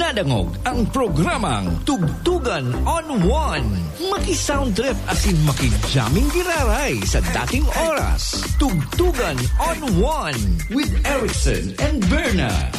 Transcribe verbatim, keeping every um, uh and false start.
Nadangog ang programang Tugtugan on One. Maki-soundtrip asin maki-jamming giraray sa dating oras. Tugtugan on One with Erickson and Berna.